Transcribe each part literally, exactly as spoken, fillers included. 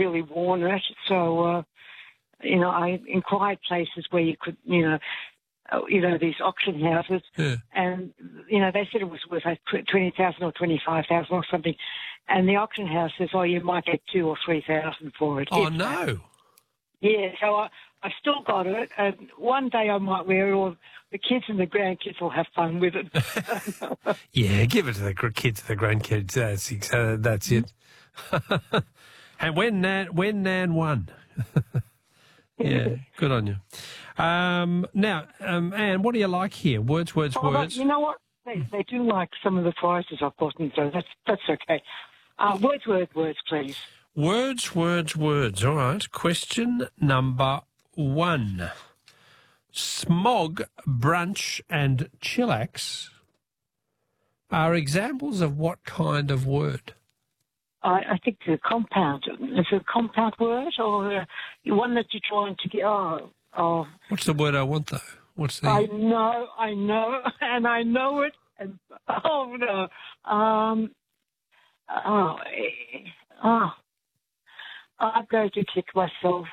really worn it. So, uh, you know, I inquired places where you could, you know, uh, you know, these auction houses, Yeah. and, you know, they said it was worth like twenty thousand or twenty-five thousand or something. And the auction house says, oh, you might get two or three thousand for it. Oh, if no. that. Yeah, so I, I still got it, and one day I might wear it, or the kids and the grandkids will have fun with it. Yeah, give it to the gr- kids, the grandkids. That's uh, that's it. And when Nan, when Nan won. Yeah, good on you. Um, now, um, Anne, what do you like here? Words, words, Oh, words. but you know what? They, they do like some of the prizes I've gotten, so that's that's okay. Uh, words, words, words, please. Words, words, words. All right. Question number one. Smog, brunch and chillax are examples of what kind of word? I, I think the compound. Is it a compound word, or uh, one that you're trying to get? Oh, oh. What's the word I want, though? What's the... I know, I know, and I know it. And, oh, no. Um, oh, eh, oh. I'm going to kick myself.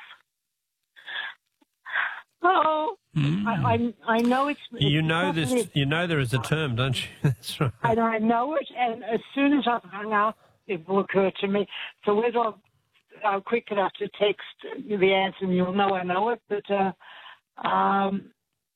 Oh, Mm. I, I, I know it's... it's You know something- this. You know there is a term, don't you? That's right. And I know it, and as soon as I've hung up, it will occur to me. So whether I'm, I'm quick enough to text the answer, and you'll know I know it, but... Uh, um,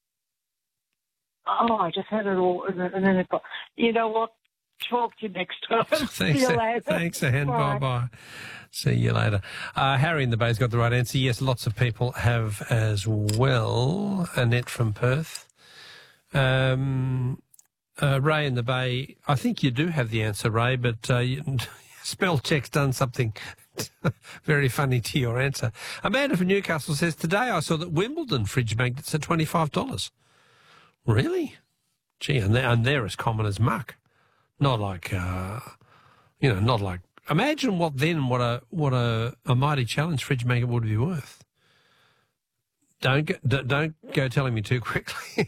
oh, I just had it all, and then and then it got... You know what? Talk to you next time. Thanks, See you later. thanks, Anne. Bye. Bye-bye. See you later. Uh, Harry in the Bay's got the right answer. Yes, lots of people have as well. Annette from Perth. Um, uh, Ray in the Bay, I think you do have the answer, Ray, but uh, you, spell check's done something very funny to your answer. Amanda from Newcastle says, today I saw that Wimbledon fridge magnets are twenty-five dollars. Really? Gee, and they're, and they're as common as muck. Not like, uh, you know, not like. Imagine what then what a what a, a mighty challenge fridge magnet would be worth. Don't go, d- don't go telling me too quickly,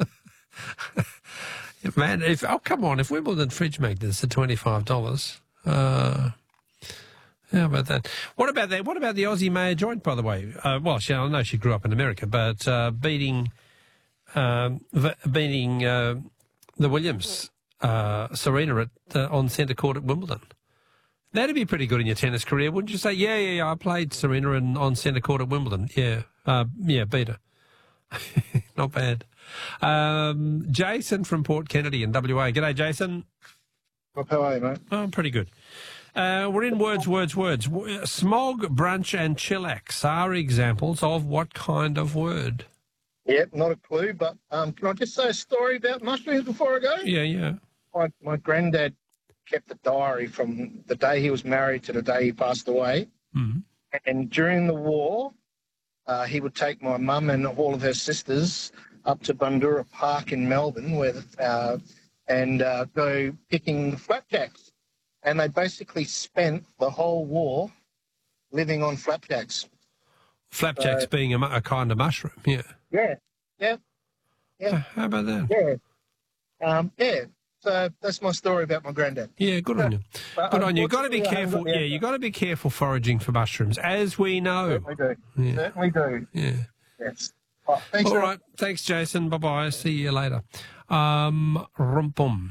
man. If oh come on, if Wimbledon fridge magnets are twenty five dollars, uh, how about that? What about that? What about the Aussie Mayor joint? By the way, uh, well, she, I know she grew up in America, but uh, beating um, v- beating uh, the Williams. Uh, Serena at uh, on centre court at Wimbledon. That'd be pretty good in your tennis career, wouldn't you say? Yeah, yeah, yeah. I played Serena in, on centre court at Wimbledon. Yeah, uh, yeah, beat her. Not bad. Um, Jason from Port Kennedy in W A. G'day, Jason. How are you, mate? Oh, I'm pretty good. Uh, we're in words, words, words. Smog, brunch, and chillax are examples of what kind of word? Yeah, not a clue, but um, can I just say a story about mushrooms before I go? Yeah, yeah. My, my granddad kept a diary from the day he was married to the day he passed away. Mm-hmm. And during the war, uh, he would take my mum and all of her sisters up to Bundoora Park in Melbourne where, uh, and uh, go picking flapjacks. And they basically spent the whole war living on flapjacks. Flapjacks uh, being a, a kind of mushroom, yeah. Yeah, yeah, yeah. How about that? Yeah. Um, yeah. So that's my story about my granddad. Yeah, good on you. But Good on you. You've got to be unfortunately, I haven't careful. got the Yeah, you've got to be careful foraging for mushrooms, as we know. Certainly do. Yeah. Certainly do. Yeah. Yes. All right, thanks. All very right. Thanks, Jason. Bye-bye. See you later. Um, rumpum.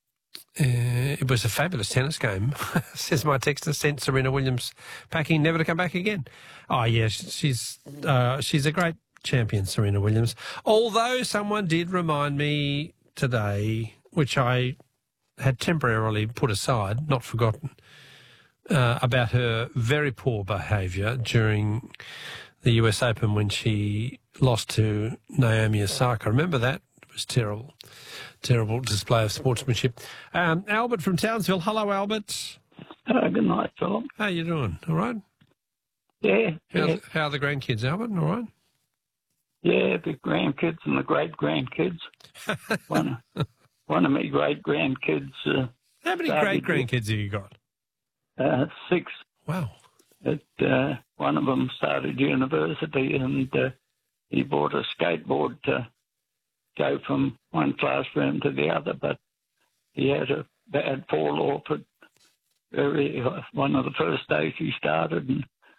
Uh, it was a fabulous tennis game, says my texter. Sent Serena Williams packing, never to come back again. Oh, yeah, she's uh, she's a great champion, Serena Williams. Although someone did remind me today, which I had temporarily put aside, not forgotten, uh, about her very poor behaviour during the U S Open when she lost to Naomi Osaka. Remember that? It was terrible. Terrible display of sportsmanship. Um, Albert from Townsville. Hello, Albert. Uh, good night, Philip. How you doing? All right? Yeah, How, yeah, how are the grandkids, Albert? All right? yeah, the grandkids and the great-grandkids. one, one of my great-grandkids... Uh, How many started great-grandkids have you got? Uh, six. Wow. It, uh, one of them started university and uh, he bought a skateboard to go from one classroom to the other, but he had a bad fall off at very, uh, one of the first days he started, and